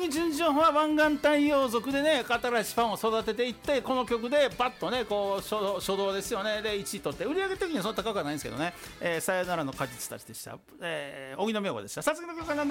井純次は湾岸太陽族でね、新しいファンを育てていって、この曲でパッとね、こう初動ですよね、で1位取って、売上的にはそんな高くはないんですけどね、さよならの果実たちでした。荻野目洋子でした。さつきの曲はなんだ。